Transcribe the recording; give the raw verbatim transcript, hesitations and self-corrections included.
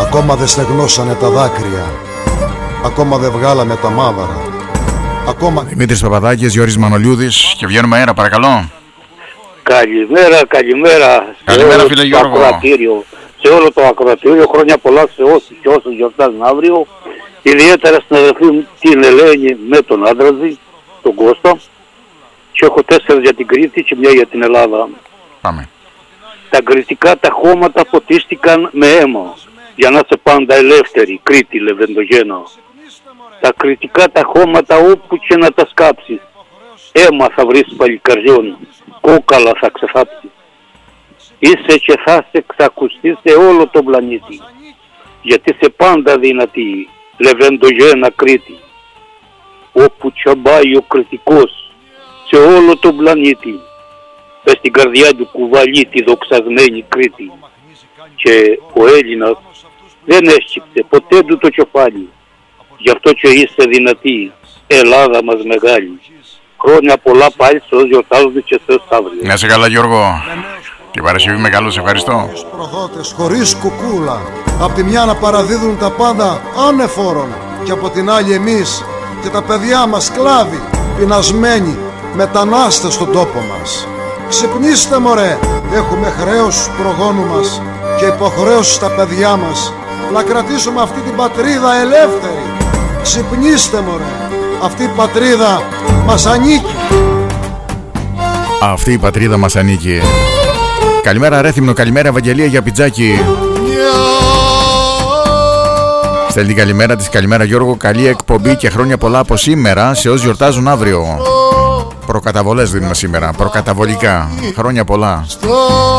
Ακόμα δεν στεγνώσανε τα δάκρυα, ακόμα δεν βγάλαμε τα μάβαρα. Ακόμα... Δημήτρης Παπαδάκης, Γιώργης Μανολιούδης και βγαίνουμε αέρα, παρακαλώ. Καλημέρα, καλημέρα. Καλημέρα, φίλε Γιώργο. Σε όλο το ακροατήριο, χρόνια πολλά σε όσους και όσους γιορτάζουν αύριο. Ιδιαίτερα στην αδερφή μου την Ελένη με τον άντρα της, τον Κώστα. Και έχω τέσσερις για την Κρήτη και μια για την Ελλάδα. Πάμε. Τα κρητικά τα χώματα ποτίστηκαν με αίμα για να είσαι πάντα ελεύθερη, Κρήτη, Λεβεντογένα. Τα κρητικά τα χώματα όπου και να τα σκάψεις, αίμα θα βρεις παλικαριών, κόκαλα θα ξεθάψεις. Είσαι και θα σε ξακουστεί σε όλο τον πλανήτη, γιατί είσαι πάντα δυνατή, Λεβεντογένα, Κρήτη. Όπου τσαμπάει ο κριτικός σε όλο τον πλανήτη, πες στην καρδιά του κουβαλεί τη δοξασμένη Κρήτη. Και ο Έλληνας δεν έσκυψε ποτέ του το κεφάλι, γι' αυτό και είσαι δυνατή, Ελλάδα μας μεγάλη. Χρόνια πολλά πάλι σε όσους γιορτάζονται και σε όσους αύριο. Να είσαι καλά, Γιώργο. Την Παρασκευή μεγάλο, σε ευχαριστώ. Προδότες χωρίς κουκούλα, απ' τη μια να παραδίδουν τα πάντα ανεφόρον και από την άλλη εμείς και τα παιδιά μας σκλάβοι, πεινασμένοι, μετανάστες στον τόπο μας. Ξυπνήστε μωρέ, έχουμε χρέος στους προγόνους μας και υποχρέωση στα παιδιά μας να κρατήσουμε αυτή την πατρίδα ελεύθερη. Ξυπνήστε μωρέ, αυτή η πατρίδα μας ανήκει. Αυτή η πατρίδα μας ανήκει. Καλημέρα Ρέθυμνο, καλημέρα Ευαγγελία για πιτζάκι. Στέλνει την καλημέρα της, καλημέρα Γιώργο, καλή εκπομπή και χρόνια πολλά από σήμερα σε όσους γιορτάζουν αύριο. Προκαταβολές δίνουμε σήμερα, προκαταβολικά. Χρόνια πολλά.